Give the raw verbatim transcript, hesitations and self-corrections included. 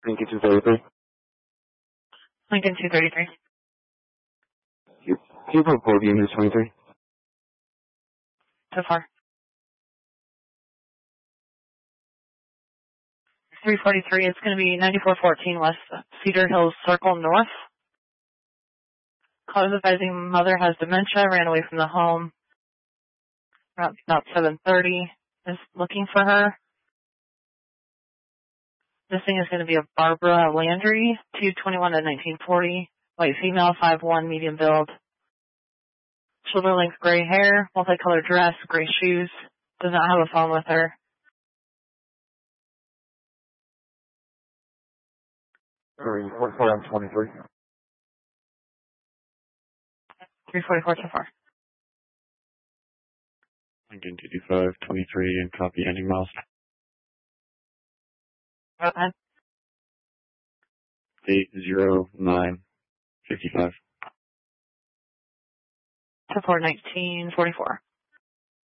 Lincoln two thirty-three. Lincoln two thirty-three. You, you report unit twenty-three. So far. three forty-three, it's going to be ninety-four fourteen West Cedar Hills Circle North. Cause advising mother has dementia, ran away from the home. About, about seven thirty, is looking for her. This thing is going to be a Barbara Landry, two twenty-one to nineteen forty, white female, five one, medium build. Shoulder length gray hair, multicolored dress, gray shoes. Does not have a phone with her. Report for M twenty-three. three forty-four so far. Lincoln two two five twenty-three and copy ending miles. Okay. eight zero nine fifty-five. So four nineteen forty-four.